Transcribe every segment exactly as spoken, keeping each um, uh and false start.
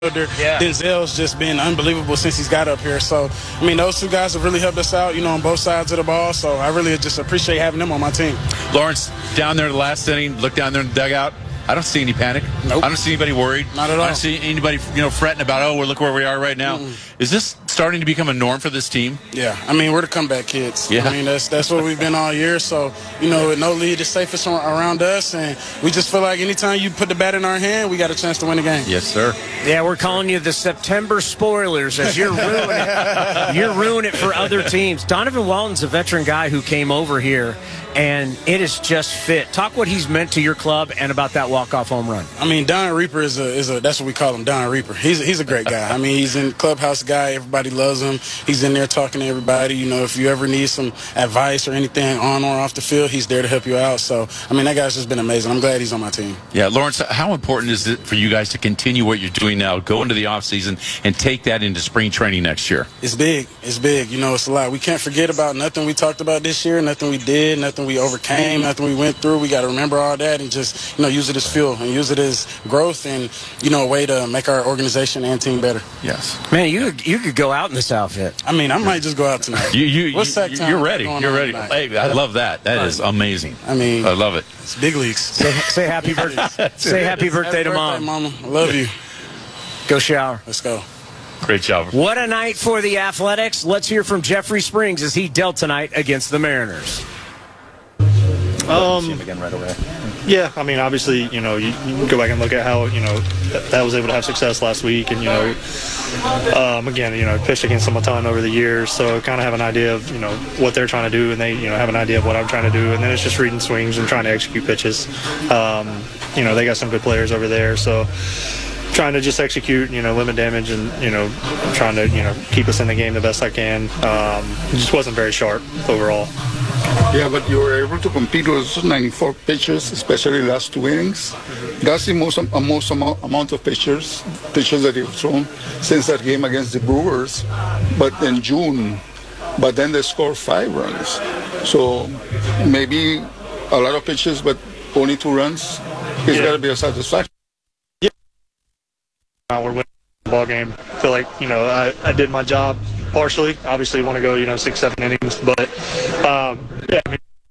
Yeah. Denzel's just been unbelievable since he's got up here. So, I mean, those two guys have really helped us out, you know, on both sides of the ball. So I really just appreciate having them on my team. Lawrence, down there in the last inning, look down there in the dugout. I don't see any panic. Nope. I don't see anybody worried. Not at all. I don't see anybody, you know, fretting about, oh, well, look where we are right now. Mm-mm. Is this starting to become a norm for this team? Yeah. I mean, we're the comeback kids. Yeah. I mean, that's that's what we've been all year. So, you know, with no lead, the safest around us. And we just feel like anytime you put the bat in our hand, we got a chance to win the game. Yes, sir. Yeah, we're calling you the September spoilers as you're ruining it. You're ruining it for other teams. Donovan Walton's a veteran guy who came over here, and it is just fit. Talk what he's meant to your club and about that walk-off home run. I mean, Don Reaper is a is a that's what we call him, Don Reaper. He's a, he's a great guy. I mean, he's in clubhouse guy. Everybody loves him. He's in there talking to everybody. You know, if you ever need some advice or anything on or off the field, he's there to help you out. So, I mean, that guy's just been amazing. I'm glad he's on my team. Yeah, Lawrence, how important is it for you guys to continue what you're doing now, go into the offseason, and take that into spring training next year? It's big. It's big. You know, it's a lot. We can't forget about nothing we talked about this year, nothing we did, nothing we overcame, nothing we went through. We got to remember all that and just, you know, use it as fuel and use it as growth and, you know, a way to make our organization and team better. Yes. Man, you you could go out in this outfit. I mean, I might just go out tonight. You, you, What's that you, time you're ready. going You're on ready. tonight? Hey, I love that. That is amazing. I mean, I love it. It's big leagues. Say, say happy birthday. Say happy birthday Happy to mom. Mama. I love you. Go shower. Let's go. Great job. What a night for the Athletics. Let's hear from Jeffrey Springs as he dealt tonight against the Mariners. Um, See him again right away. Yeah, I mean, obviously, you know, you, you go back and look at how, you know, that, that was able to have success last week. And, you know, um, again, you know, pitched against them a ton over the years. So kind of have an idea of, you know, what they're trying to do. And they, you know, have an idea of what I'm trying to do. And then it's just reading swings and trying to execute pitches. Um, you know, they got some good players over there. So trying to just execute, you know, limit damage and, you know, trying to, you know, keep us in the game the best I can. Um, it just wasn't very sharp overall. Yeah, but you were able to compete with ninety-four pitchers, especially last two innings. That's the most, uh, most amount, amount of pitchers, pitchers that you've thrown since that game against the Brewers, but in June. But then they scored five runs. So maybe a lot of pitches, but only two runs. It's Yeah. got to be a satisfaction. Yeah. We're winning the ball game. I feel like, you know, I, I did my job partially. Obviously, want to go, you know, six, seven innings, but um, yeah, I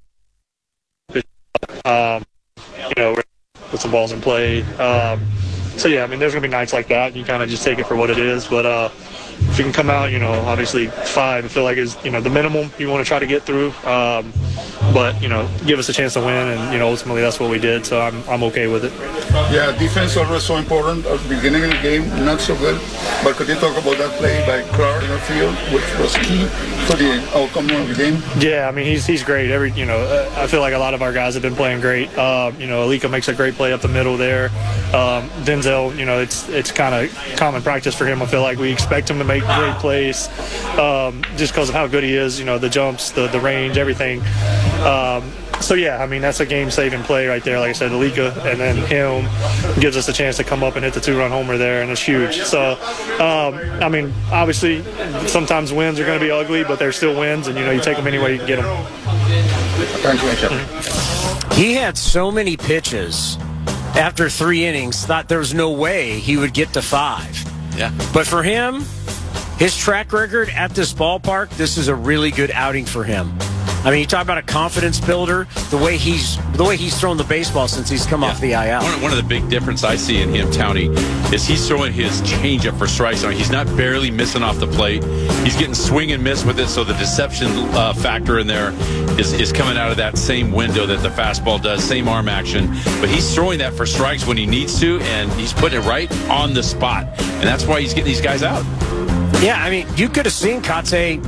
mean, um, you know, put some balls in play. Um, so yeah, I mean, there's gonna be nights like that. You kind of just take it for what it is. But uh, if you can come out, you know, obviously five, I feel like is, you know, the minimum you want to try to get through. Um, but you know, give us a chance to win, and you know, ultimately that's what we did. So I'm I'm okay with it. Yeah, defense always so important. At the beginning of the game, not so good. But could you talk about that play by Clark in the field, which was key for the outcome of the game? Yeah, I mean, he's he's great. Every you know, uh, I feel like a lot of our guys have been playing great. Uh, you know, Alika makes a great play up the middle there. Um, Denzel, you know, it's it's kind of common practice for him. I feel like we expect him to make great plays um, just because of how good he is. You know, the jumps, the the range, everything. Um, so yeah, I mean, that's a game-saving play right there. Like I said, Alika, and then him gives us a chance to come up and hit the two-run homer there, and it's huge. So, um, I mean, obviously, sometimes wins are going to be ugly, but they're still wins, and you know, you take them any way you can get them. Thank you. He had so many pitches after three innings, thought there was no way he would get to five. Yeah. But for him, his track record at this ballpark, this is a really good outing for him. I mean, you talk about a confidence builder, the way he's the way he's thrown the baseball since he's come Yeah. off the I L. One, one of the big difference I see in him, Townie, is he's throwing his changeup for strikes. He's not barely missing off the plate. He's getting swing and miss with it, so the deception uh, factor in there is, is coming out of that same window that the fastball does, same arm action. But he's throwing that for strikes when he needs to, and he's putting it right on the spot. And that's why he's getting these guys out. Yeah, I mean, you could have seen Kate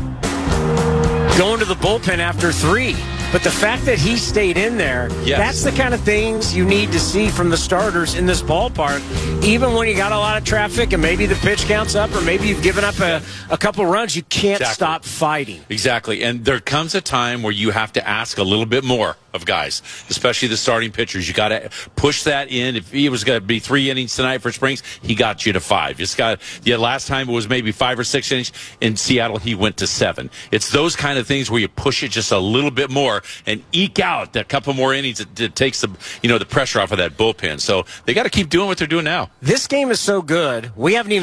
going to the bullpen after three. But the fact that he stayed in there, yes. That's the kind of things you need to see from the starters in this ballpark. Even when you got a lot of traffic and maybe the pitch counts up or maybe you've given up a, a couple runs, you can't Exactly. stop fighting. Exactly. And there comes a time where you have to ask a little bit more. of guys, especially the starting pitchers. You got to push that in. If he was going to be three innings tonight for Springs, he got you to five. It's got yeah. Last time it was maybe five or six innings in Seattle. He went to seven. It's those kind of things where you push it just a little bit more and eke out that couple more innings. It, it takes the you know the pressure off of that bullpen. So they got to keep doing what they're doing now. This game is so good. We haven't even